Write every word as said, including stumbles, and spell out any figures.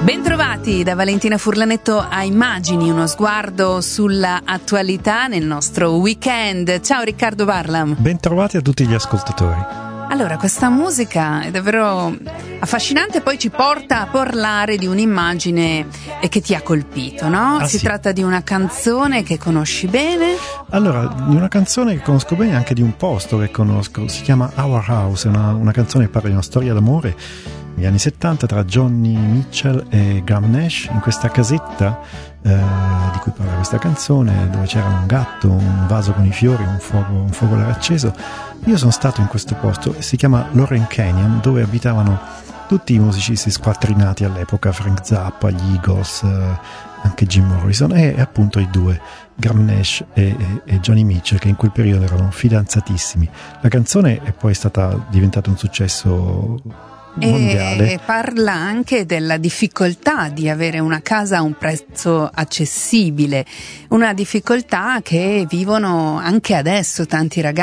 Bentrovati da Valentina Furlanetto a Immagini, uno sguardo sulla attualità nel nostro weekend. Ciao Riccardo Barlam. Bentrovati a tutti gli ascoltatori. Allora, questa musica è davvero affascinante, poi ci porta a parlare di un'immagine che ti ha colpito, no? Ah, si sì. tratta di una canzone che conosci bene. Allora, di una canzone che conosco bene, anche di un posto che conosco, si chiama Our House, è una, una canzone che parla di una storia d'amore negli anni settanta tra Johnny Mitchell e Graham Nash, in questa casetta eh, di cui parla questa canzone, dove c'era un gatto, un vaso con i fiori, un fuoco, un focolare acceso. Io sono stato in questo posto, si chiama Loren Canyon, dove abitavano tutti i musicisti squattrinati all'epoca, Frank Zappa, gli Eagles, eh, anche Jim Morrison, e appunto i due, Graham Nash e, e, e Johnny Mitchell, che in quel periodo erano fidanzatissimi. La canzone è poi stata diventata un successo mondiale. E parla anche della difficoltà di avere una casa a un prezzo accessibile, una difficoltà che vivono anche adesso tanti ragazzi.